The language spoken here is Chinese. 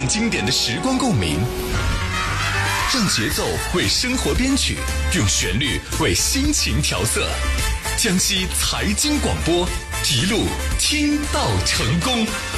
经典的时光共鸣，让节奏为生活编曲，用旋律为心情调色。江西财经广播，一路听到成功。